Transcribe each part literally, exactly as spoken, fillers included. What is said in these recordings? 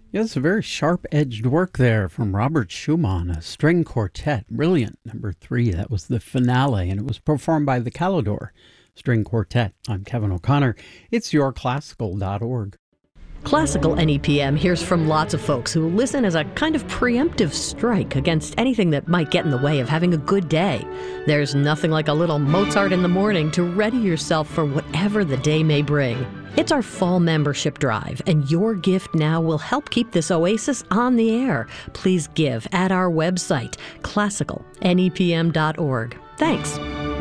Yes, a very sharp-edged work there from Robert Schumann, a string quartet. Brilliant. Number three, that was the finale, and it was performed by the Calidor String Quartet. I'm Kevin O'Connor. It's your classical dot org. Classical N E P M hears from lots of folks who listen as a kind of preemptive strike against anything that might get in the way of having a good day. There's nothing like a little Mozart in the morning to ready yourself for whatever the day may bring. It's our fall membership drive, and your gift now will help keep this oasis on the air. Please give at our website, classical N E P M dot org. Thanks.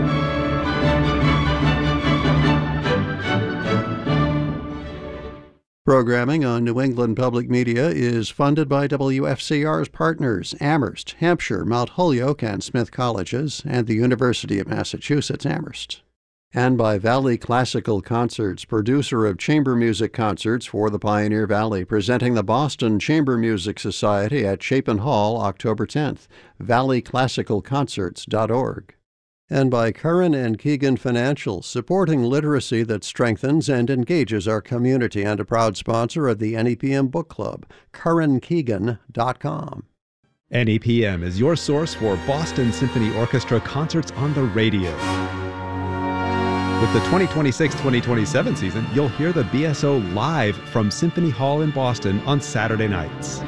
Programming on New England Public Media is funded by W F C R's partners, Amherst, Hampshire, Mount Holyoke, and Smith Colleges, and the University of Massachusetts Amherst. And by Valley Classical Concerts, producer of chamber music concerts for the Pioneer Valley, presenting the Boston Chamber Music Society at Chapin Hall October tenth, valley classical concerts dot org. And by Curran and Keegan Financial, supporting literacy that strengthens and engages our community, and a proud sponsor of the N E P M Book Club, curran keegan dot com. N E P M is your source for Boston Symphony Orchestra concerts on the radio. With the twenty twenty-six twenty twenty-seven season, you'll hear the B S O live from Symphony Hall in Boston on Saturday nights.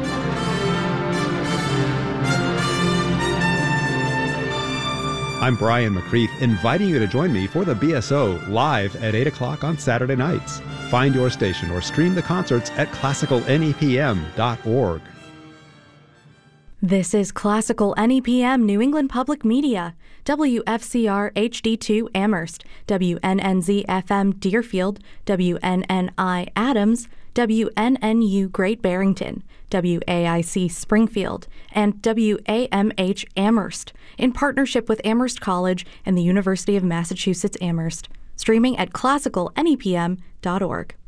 I'm Brian McCreath, inviting you to join me for the B S O live at eight o'clock on Saturday nights. Find your station or stream the concerts at classical N E P M dot org. This is Classical N E P M New England Public Media, W F C R H D two Amherst, W N N Z F M Deerfield, W N N I Adams, W N N U Great Barrington, W A I C Springfield, and W A M H Amherst, in partnership with Amherst College and the University of Massachusetts Amherst. Streaming at classical N E P M dot org.